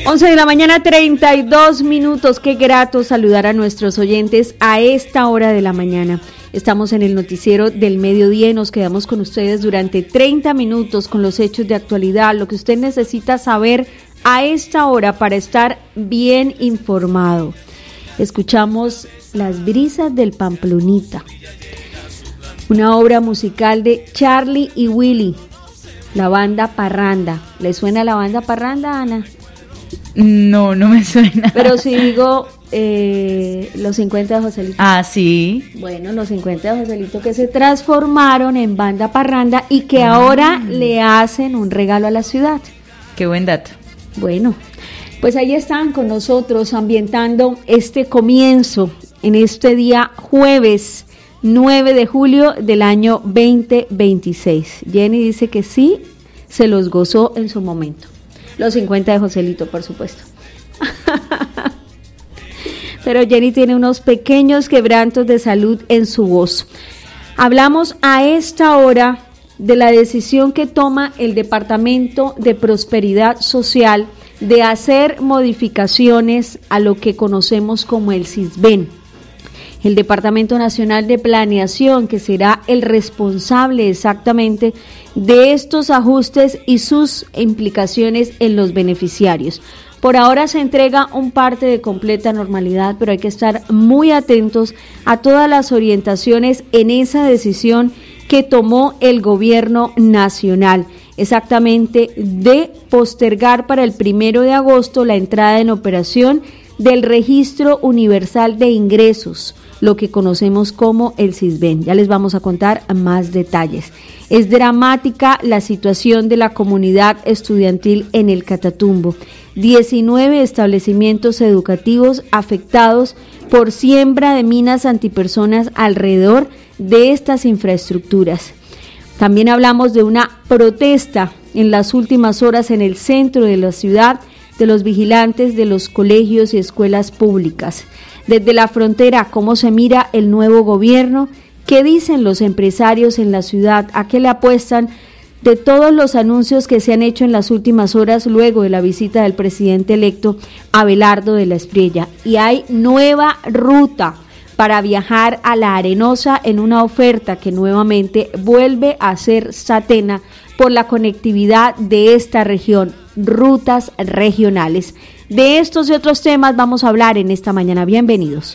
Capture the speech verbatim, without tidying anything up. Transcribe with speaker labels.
Speaker 1: once de la mañana, treinta y dos minutos. Qué grato saludar a nuestros oyentes a esta hora de la mañana. Estamos en el noticiero del mediodía y nos quedamos con ustedes durante treinta minutos con los hechos de actualidad, lo que usted necesita saber a esta hora para estar bien informado. Escuchamos Las brisas del Pamplonita, una obra musical de Charlie y Willy, la banda Parranda. ¿Le suena la banda Parranda, Ana?
Speaker 2: No, no me suena.
Speaker 1: Pero si digo eh, los cincuenta de Joselito.
Speaker 2: Ah, sí.
Speaker 1: Bueno, los cincuenta de Joselito que se transformaron en banda Parranda y que ah. ahora le hacen un regalo a la ciudad.
Speaker 2: Qué buen dato.
Speaker 1: Bueno, pues ahí están con nosotros ambientando este comienzo en este día jueves nueve de julio del año veinte veintiséis. Jenny dice que sí, se los gozó en su momento. Los cincuenta de Joselito, por supuesto. Pero Jenny tiene unos pequeños quebrantos de salud en su voz. Hablamos a esta hora de la decisión que toma el Departamento de Prosperidad Social de hacer modificaciones a lo que conocemos como el SISBEN. El Departamento Nacional de Planeación, que será el responsable exactamente de estos ajustes y sus implicaciones en los beneficiarios. Por ahora se entrega un parte de completa normalidad, pero hay que estar muy atentos a todas las orientaciones en esa decisión que tomó el gobierno nacional, exactamente de postergar para el primero de agosto la entrada en operación del Registro Universal de Ingresos, lo que conocemos como el SISBEN. Ya les vamos a contar más detalles. Es dramática la situación de la comunidad estudiantil en el Catatumbo. diecinueve establecimientos educativos afectados por siembra de minas antipersonas alrededor de estas infraestructuras. También hablamos de una protesta en las últimas horas en el centro de la ciudad de los vigilantes de los colegios y escuelas públicas. Desde la frontera, ¿cómo se mira el nuevo gobierno? ¿Qué dicen los empresarios en la ciudad? ¿A qué le apuestan de todos los anuncios que se han hecho en las últimas horas luego de la visita del presidente electo Abelardo de la Espriella? Y hay nueva ruta para viajar a La Arenosa en una oferta que nuevamente vuelve a ser Satena por la conectividad de esta región, rutas regionales. De estos y otros temas vamos a hablar en esta mañana. Bienvenidos.